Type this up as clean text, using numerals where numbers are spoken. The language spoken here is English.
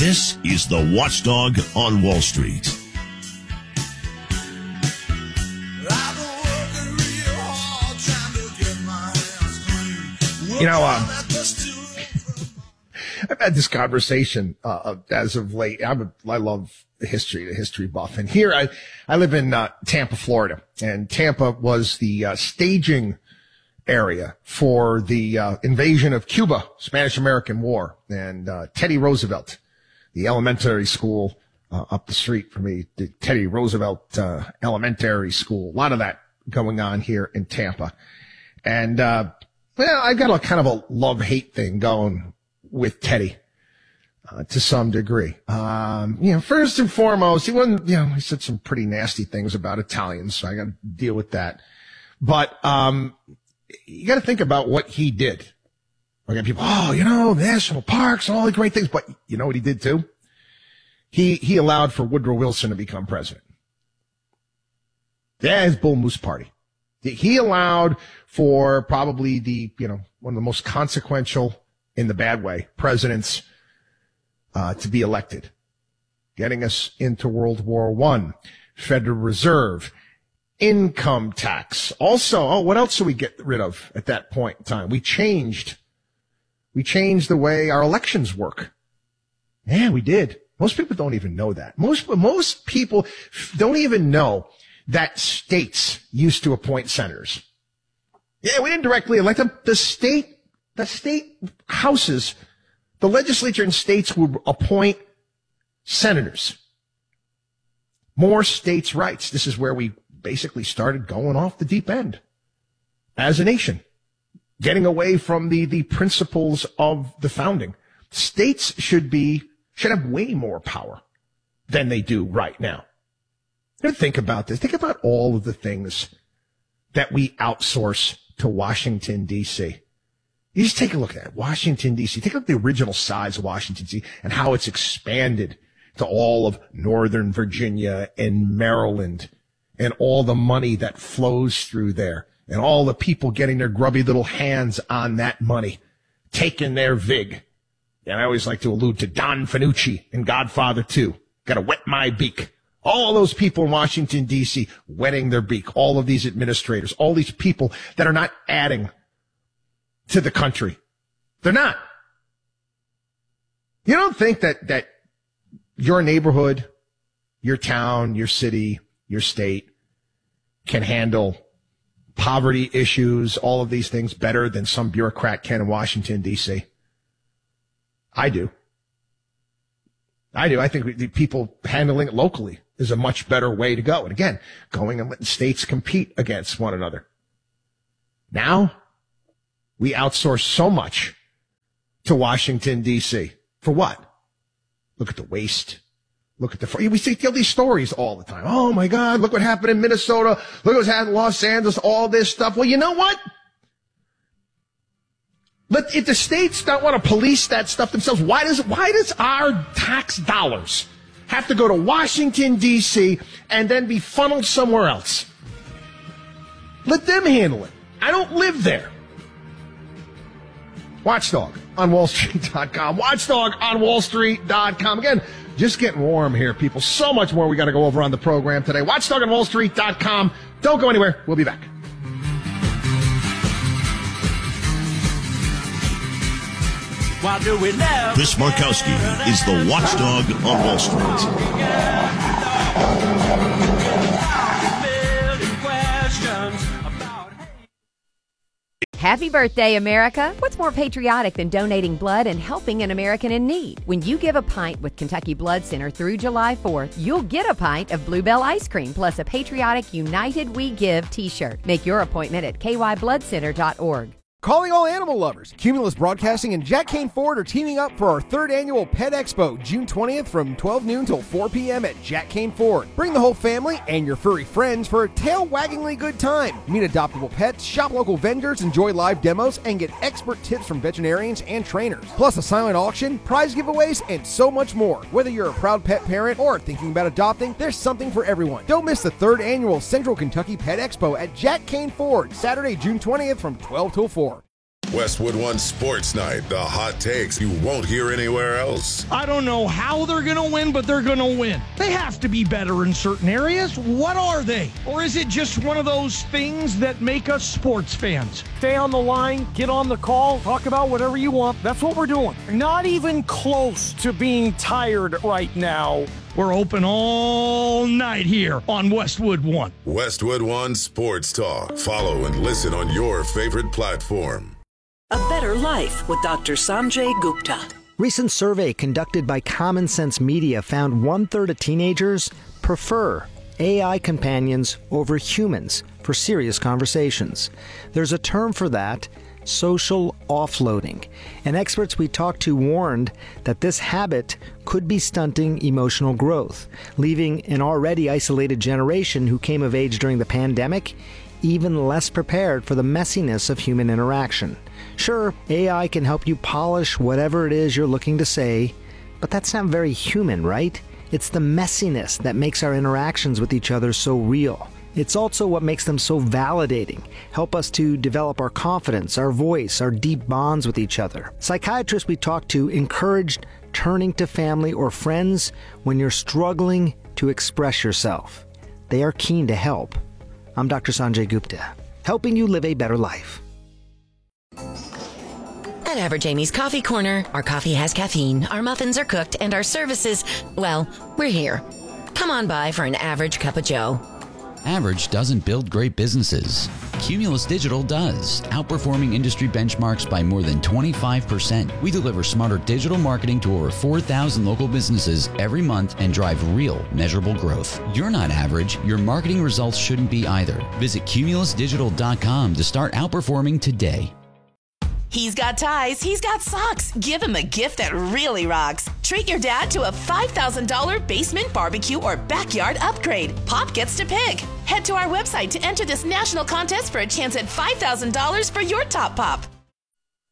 This is the Watchdog on Wall Street. You know, I've had this conversation as of late. I love the history buff. And here I live in Tampa, Florida. And Tampa was the staging area for the invasion of Cuba, Spanish-American War. And Teddy Roosevelt, the elementary school up the street from me, the Teddy Roosevelt Elementary School. A lot of that going on here in Tampa. And well, I've got a kind of a love-hate thing going with Teddy, to some degree. First and foremost, he said some pretty nasty things about Italians, so I got to deal with that. But, you got to think about what he did. I got people, national parks and all the great things, but you know what he did too? He allowed for Woodrow Wilson to become president. Yeah, his Bull Moose Party. He allowed for probably one of the most consequential, in the bad way, presidents to be elected, getting us into World War I, Federal Reserve, income tax. Also, what else did we get rid of at that point in time? We changed the way our elections work. Yeah, we did. Most people don't even know that. Most people don't even know that states used to appoint senators. Yeah, we didn't directly elect them. The state houses, the legislature in states would appoint senators. More states' rights. This is where we basically started going off the deep end as a nation, getting away from the principles of the founding. States should have way more power than they do right now. Think about this. Think about all of the things that we outsource to Washington, D.C. You just take a look at Washington, D.C. Take a look at the original size of Washington, D.C. and how it's expanded to all of Northern Virginia and Maryland and all the money that flows through there and all the people getting their grubby little hands on that money, taking their vig. And I always like to allude to Don Fanucci in Godfather 2. Got to wet my beak. All those people in Washington, D.C. wetting their beak. All of these administrators, all these people that are not adding to the country. They're not. You don't think that your neighborhood, your town, your city, your state can handle poverty issues, all of these things better than some bureaucrat can in Washington, D.C.? I do. I think the people handling it locally is a much better way to go. And again, going and letting states compete against one another. Now, we outsource so much to Washington, D.C. For what? Look at the waste. Look at we see all these stories all the time. Oh, my God, look what happened in Minnesota. Look what's happened in Los Angeles, all this stuff. Well, you know what? But if the states don't want to police that stuff themselves, why does our tax dollars have to go to Washington, D.C. and then be funneled somewhere else? Let them handle it. I don't live there. Watchdog on WallStreet.com. Watchdog on WallStreet.com. Again, just getting warm here, people. So much more we got to go over on the program today. Watchdog on WallStreet.com. Don't go anywhere. We'll be back. Chris Markowski is the Watchdog on Wall Street. Happy birthday, America! What's more patriotic than donating blood and helping an American in need? When you give a pint with Kentucky Blood Center through July 4th, you'll get a pint of Bluebell ice cream plus a patriotic United We Give t-shirt. Make your appointment at kybloodcenter.org. Calling all animal lovers. Cumulus Broadcasting and Jack Kane Ford are teaming up for our third annual Pet Expo, June 20th from 12 noon till 4 p.m. at Jack Kane Ford. Bring the whole family and your furry friends for a tail-waggingly good time. Meet adoptable pets, shop local vendors, enjoy live demos, and get expert tips from veterinarians and trainers. Plus a silent auction, prize giveaways, and so much more. Whether you're a proud pet parent or thinking about adopting, there's something for everyone. Don't miss the third annual Central Kentucky Pet Expo at Jack Kane Ford, Saturday, June 20th from 12 till 4. Westwood One Sports Night, the hot takes you won't hear anywhere else. I don't know how they're going to win, but they're going to win. They have to be better in certain areas. What are they? Or is it just one of those things that make us sports fans? Stay on the line, get on the call, talk about whatever you want. That's what we're doing. Not even close to being tired right now. We're open all night here on Westwood One. Westwood One Sports Talk. Follow and listen on your favorite platform. A Better Life with Dr. Sanjay Gupta. Recent survey conducted by Common Sense Media found 1/3 of teenagers prefer AI companions over humans for serious conversations. There's a term for that, social offloading. And experts we talked to warned that this habit could be stunting emotional growth, leaving an already isolated generation who came of age during the pandemic even less prepared for the messiness of human interaction. Sure, AI can help you polish whatever it is you're looking to say, but that's not very human, right? It's the messiness that makes our interactions with each other so real. It's also what makes them so validating, help us to develop our confidence, our voice, our deep bonds with each other. Psychiatrists we talked to encouraged turning to family or friends when you're struggling to express yourself. They are keen to help. I'm Dr. Sanjay Gupta, helping you live a better life. At Average Amy's Coffee Corner, our coffee has caffeine, our muffins are cooked, and our services, well, we're here. Come on by for an average cup of joe. Average doesn't build great businesses. Cumulus Digital does, outperforming industry benchmarks by more than 25%. We deliver smarter digital marketing to over 4,000 local businesses every month and drive real, measurable growth. You're not average. Your marketing results shouldn't be either. Visit cumulusdigital.com to start outperforming today. He's got ties, he's got socks. Give him a gift that really rocks. Treat your dad to a $5,000 basement barbecue or backyard upgrade. Pop gets to pick. Head to our website to enter this national contest for a chance at $5,000 for your top pop.